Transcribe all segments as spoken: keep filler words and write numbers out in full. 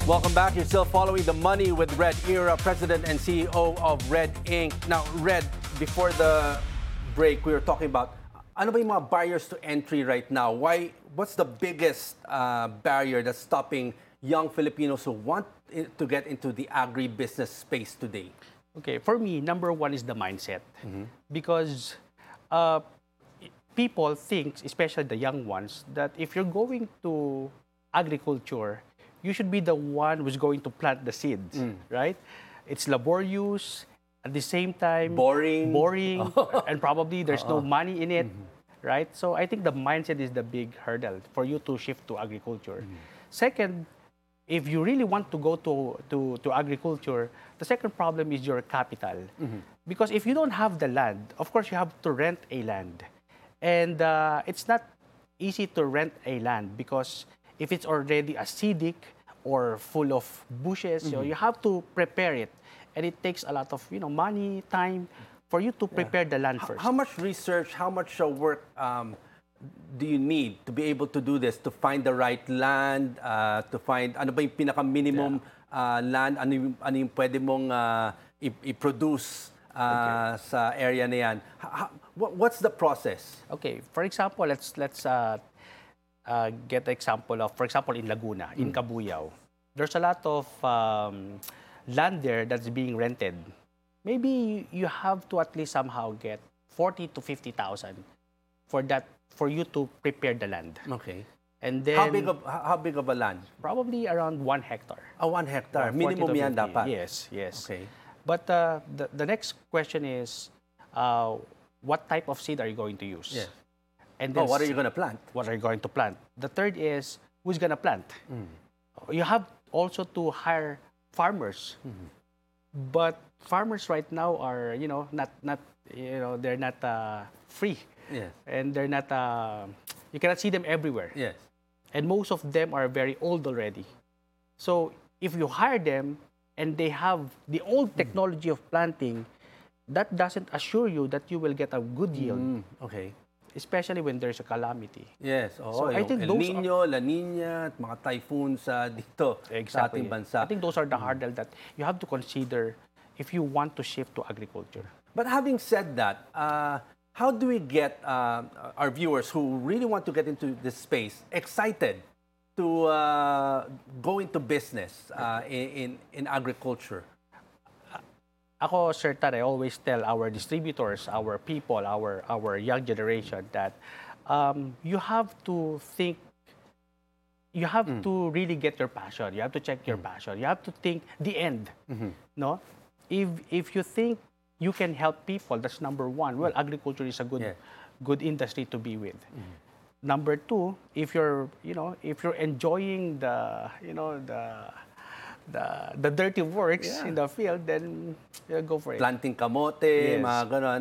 Welcome back. You're still following The Money with Red Era, President and C E O of Red Incorporated. Now, Red, before the break, we were talking about ano ba yung mga barriers to entry right now? Why? What's the biggest uh, barrier that's stopping young Filipinos who want to get into the agribusiness space today? Okay, for me, number one is the mindset. Mm-hmm. Because uh, people think, especially the young ones, that if you're going to agriculture, you should be the one who's going to plant the seeds, mm. right? It's laborious, at the same time, boring, boring, and probably there's uh-uh. no money in it, mm-hmm. right? So I think the mindset is the big hurdle for you to shift to agriculture. Mm-hmm. Second, if you really want to go to, to, to agriculture, the second problem is your capital. Mm-hmm. Because if you don't have the land, of course you have to rent a land. And uh, it's not easy to rent a land because if it's already acidic or full of bushes, mm-hmm. you know, you have to prepare it. And it takes a lot of you know money, time for you to prepare yeah. the land first. How, how much research, how much uh, work um, do you need to be able to do this, to find the right land, uh, to find ano ba yung pinaka-minimum yeah. uh, land, ano yung, ano yung pwede mong uh, i-produce uh, okay. sa area na yan? How, what's the process? Okay, for example, let's let's uh, uh, get the example of, for example, in Laguna, mm. in Cabuyao. There's a lot of um, land there that's being rented. Maybe you have to at least somehow get forty to fifty thousand for that, for you to prepare the land. Okay. And then how big of how big of a land? Probably around one hectare. Oh, one hectare. Minimum yan dapat. Yes, yes. Okay. But uh, the the next question is, uh, what type of seed are you going to use? Yes. And then, oh, what are you going to plant? What are you going to plant? The third is, who's going to plant? Mm. You have also to hire farmers. Mm-hmm. But farmers right now are, you know, not not you know they're not uh, free. Yes. And they're not. Uh, you cannot see them everywhere. Yes. And most of them are very old already. So if you hire them and they have the old technology of planting, that doesn't assure you that you will get a good yield. Mm, okay. Especially when there's a calamity. Yes. Oh, so I think El those Nino, are, La Nina, at mga typhoons uh, dito exactly. sa ating bansa. I think those are the hurdle that you have to consider if you want to shift to agriculture. But having said that, uh, how do we get uh, our viewers who really want to get into this space excited to uh, go into business uh, in, in agriculture? Ako, Sir Tar, I always tell our distributors, our people, our our young generation that um, you have to think, you have mm. to really get your passion. You have to check your mm. passion. You have to think the end. Mm-hmm. No, if if you think you can help people, that's number one. Well, agriculture is a good yeah. good industry to be with. Mm. Number two, if you're you know if you're enjoying the you know the the the dirty works yeah. in the field, then you go for it. Planting kamote, yes. mga ganon.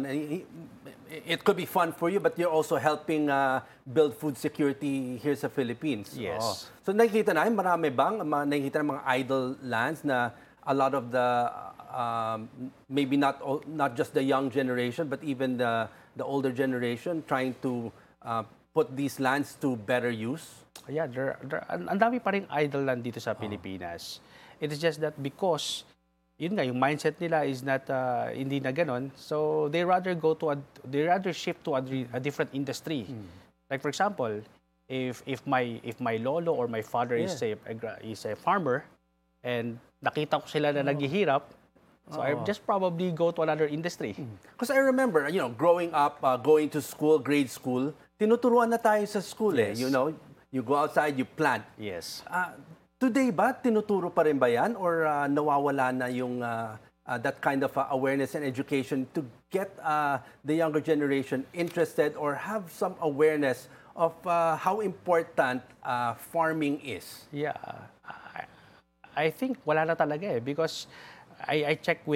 It could be fun for you, but you're also helping uh, build food security here sa Philippines. Yes. Oh. So nakikita na, marami bang nakikita na mga idle lands na a lot of the um, maybe not not just the young generation, but even the the older generation trying to uh, put these lands to better use? Yeah, there, there, ang dami pa rin idle land dito sa Pilipinas. It is just that because, yun nga, yung mindset nila is not, uh, hindi na ganon. So, they rather go to, a, they rather shift to a, a different industry. Mm. Like, for example, if if my if my lolo or my father yeah. is, a, is a farmer, and nakita ko sila na oh. naghihirap, so oh. I just probably go to another industry. Because mm. I remember, you know, growing up, uh, going to school, grade school, tinuturuan na tayo sa school yes. eh. You know, you go outside, you plant. Yes. Uh, today ba, tinuturo pa rin ba yan? Or uh, nawawala na yung uh, uh, that kind of uh, awareness and education to get uh, the younger generation interested or have some awareness of uh, how important uh, farming is? Yeah. I, I think wala na talaga eh. Because I, I check with